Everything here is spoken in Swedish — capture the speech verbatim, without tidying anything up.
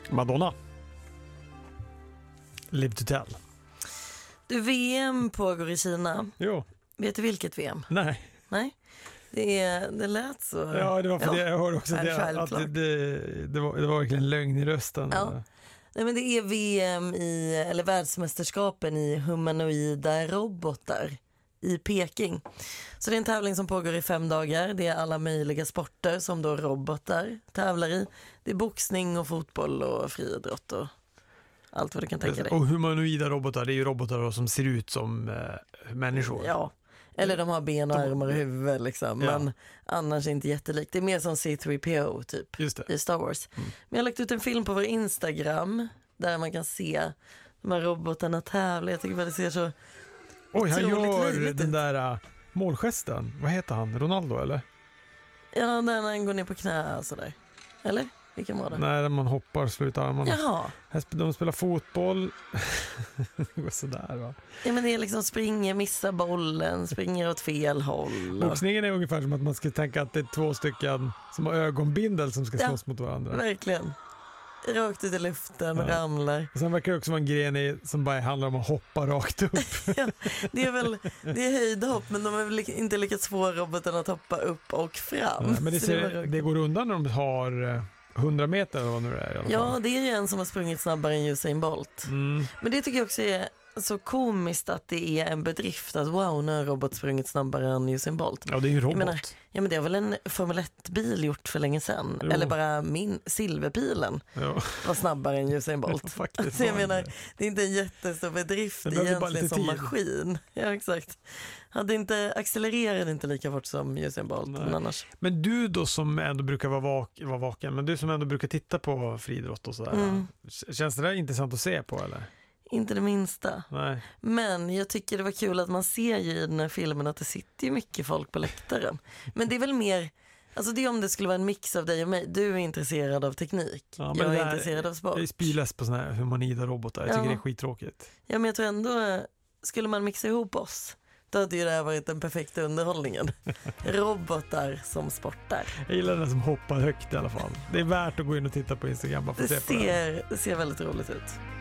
Madonna. Live to tell. Du, V M pågår i Kina. Jo. Vet du vilket V M? Nej. Nej. Det, är, det lät så. Ja, det var för ja. det jag hörde också. Det, att det, det, det, var, det var verkligen lögn i rösten. Ja. Nej, men det är V M i, eller världsmästerskapen i humanoida robotar i Peking. Så det är en tävling som pågår i fem dagar. Det är alla möjliga sporter som då robotar tävlar i. Det är boxning och fotboll och friidrott och allt vad du kan tänka dig. Och humanoida robotar, det är ju robotar som ser ut som äh, människor. Ja, eller de har ben och armar och huvud liksom. Ja. Men annars inte jättelikt. Det är mer som C tre P O typ i Star Wars. Mm. Men jag har lagt ut en film på vår Instagram där man kan se de här robotarna tävla. Jag tycker att det ser så Oj, han gör livet den ut. där uh, målgesten. Vad heter han? Ronaldo eller? Ja, när han går ner på knä och sådär. Eller? Vilken var det? När man hoppar och slutar armarna. Jaha. De spelar fotboll. Det går sådär, va? Ja, men det är liksom springer, missar bollen, springer åt fel håll. Och... Boxningen är ungefär som att man ska tänka att det är två stycken som har ögonbindel som ska slåss ja, mot varandra. Verkligen. Rakt ut i luften, ja. ramlar. Och sen verkar det också vara en gren i, som bara handlar om att hoppa rakt upp. Ja, det är väl det är höjdhopp, men de är väl inte lika svåra robotarna att hoppa upp och fram. Ja, men det, ser, det, det går undan när de har hundra meter eller vad nu det är i alla ja, fall. det är ju en som har sprungit snabbare än Usain Bolt. Mm. Men det tycker jag också är så komiskt att det är en bedrift att wow, nu har en robot sprungit snabbare än Usain Bolt. Ja, det är ju en robot. Menar, ja, men det har väl en Formel ett-bil gjort för länge sedan. Jo. Eller bara min silverpilen ja. var snabbare än Usain Bolt. Ja, faktiskt, alltså, jag menar, det är inte en jättestor bedrift egentligen som tid. Maskin. Ja, exakt. Hade inte, accelererade inte lika fort som Usain Bolt. Men, annars. men du då som ändå brukar vara, vak- vara vaken, men du som ändå brukar titta på friidrott och sådär. Mm. Känns det där intressant att se på eller? Inte det minsta. Nej. Men jag tycker det var kul att man ser ju i den här filmen att det sitter ju mycket folk på läktaren. Men det är väl mer, alltså det är om det skulle vara en mix av dig och mig. Du är intresserad av teknik. Ja, jag är där, intresserad av sport. Jag är spyläst på såna här humanida robotar. Jag tycker ja. det är skittråkigt. Ja, men jag tror ändå, skulle man mixa ihop oss, då hade ju det här varit den perfekta underhållningen. Robotar som sportar. Jag gillar den som hoppar högt i alla fall. Det är värt att gå in och titta på Instagram bara för att det se på ser, det. Det ser väldigt roligt ut.